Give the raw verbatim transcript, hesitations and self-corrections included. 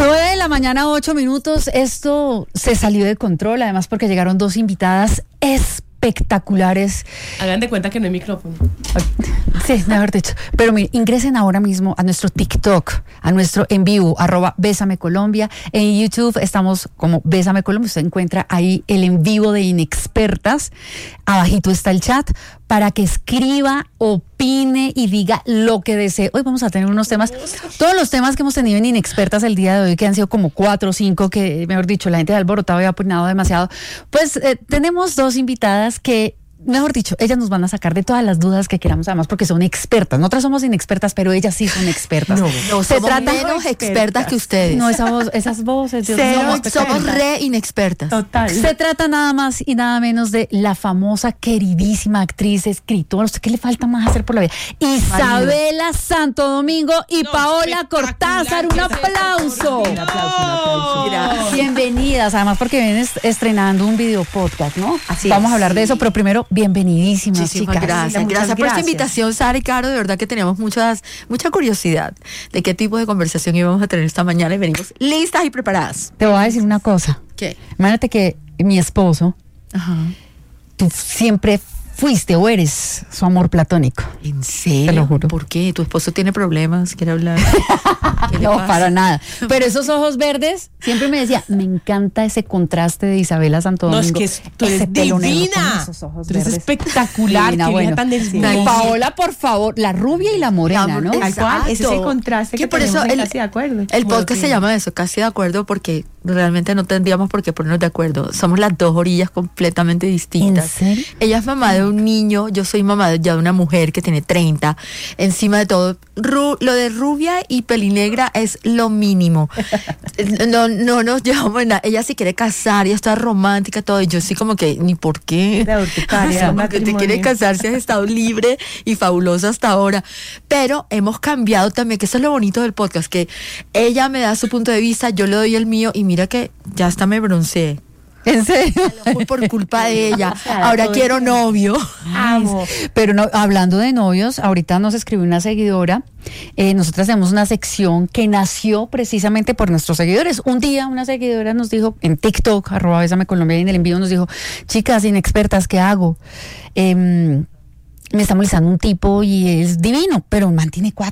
nueve de la mañana, ocho minutos. Esto se salió de control, además porque llegaron dos invitadas espectaculares. Hagan de cuenta que no hay micrófono. Sí, mejor dicho. Pero miren, ingresen ahora mismo a nuestro TikTok, a nuestro en vivo, arroba Bésame Colombia. En YouTube estamos como Bésame Colombia. Usted encuentra ahí el en vivo de Inexpertas. Abajito está el chat para que escriba, opine y diga lo que desee. Hoy vamos a tener unos temas, todos los temas que hemos tenido en Inexpertas el día de hoy, que han sido como cuatro o cinco, que mejor dicho, la gente de alborotado y ha opinado demasiado. Pues eh, tenemos dos invitadas que, mejor dicho, ellas nos van a sacar de todas las dudas que queramos, además porque son expertas. Nosotras somos inexpertas, pero ellas sí son expertas. No, no se somos trata menos expertas que ustedes. No, esa voz, esas voces. Dios Cero, mío, somos re inexpertas. Total. Se trata nada más y nada menos de la famosa, queridísima actriz, escritora. ¿Usted qué le falta más hacer por la vida? Isabela Santo Domingo y No, Paola Cortázar. Un aplauso. Un aplauso, un aplauso. Gracias. Bienvenidas, además porque vienen est- estrenando un video podcast, ¿no? Así Vamos es. a hablar de eso, pero primero, bienvenidísimas, Muchísimas chicas. gracias. Muchas Gracias por esta gracias. invitación, Sara y Caro. De verdad que teníamos muchas, mucha curiosidad de qué tipo de conversación íbamos a tener esta mañana y venimos listas y preparadas. Te voy a decir una cosa. ¿Qué? Imagínate que mi esposo, Ajá. tú siempre fuiste o eres su amor platónico. ¿En serio? Te lo juro. ¿Por qué? ¿Tu esposo tiene problemas? ¿Quiere hablar? ¿Qué le No, pasa? para nada. Pero esos ojos verdes, siempre me decía, me encanta ese contraste de Isabela Santo No, Domingo. es que tú Ese eres pelo negro con divina. esos ojos Tú eres verdes. espectacular. Divina, Qué bueno. vieja tan Y desnuda. Paola, por favor, la rubia y la morena, ¿no? Tal cual, ese es el contraste que por eso tenemos en el, Casi de Acuerdo. el Como podcast lo se llama eso, Casi de Acuerdo, porque realmente no tendríamos por qué ponernos de acuerdo. Somos las dos orillas completamente distintas. ¿En serio? Ella es mamá de un niño, yo soy mamá de, ya de una mujer que tiene treinta. Encima de todo, ru- lo de rubia y pelinegra es lo mínimo. No, no nos llevamos en nada. Ella se quiere casar, ella está romántica, todo. Y yo sí como que, ni por qué. La urticaria, O sea, el porque te matrimonio. quieres casar si has estado libre y fabulosa hasta ahora. Pero hemos cambiado también, que eso es lo bonito del podcast, que ella me da su punto de vista, yo le doy el mío y mira que ya hasta me bronceé. ¿En serio? Fue por culpa de ella. Ahora quiero novio. Amo. Pero no, hablando de novios, ahorita nos escribió una seguidora. Eh, nosotras tenemos una sección que nació precisamente por nuestros seguidores. Un día una seguidora nos dijo en TikTok, arroba Bésame Colombia, y en el envío nos dijo, chicas inexpertas, ¿qué hago? Eh, me está molestando un tipo y es divino, pero un man tiene cuatro